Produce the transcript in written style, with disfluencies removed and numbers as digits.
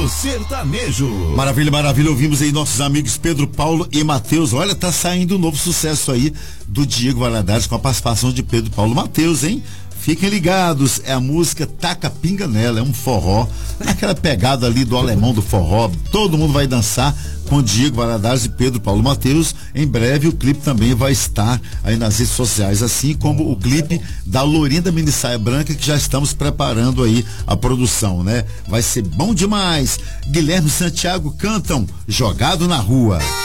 do sertanejo. Maravilha, maravilha. Ouvimos aí nossos amigos Pedro Paulo e Matheus. Olha, tá saindo um novo sucesso aí do Diego Valadares com a participação de Pedro Paulo e Matheus, hein? Fiquem ligados, é a música Taca Pinga Nela, é um forró, aquela pegada ali do alemão do forró, todo mundo vai dançar com Diego Valadares e Pedro Paulo Matheus. Em breve o clipe também vai estar aí nas redes sociais, assim como o clipe da Lourinda Minissaia Branca, que já estamos preparando aí a produção, né? Vai ser bom demais. Guilherme e Santiago cantam Jogado na Rua.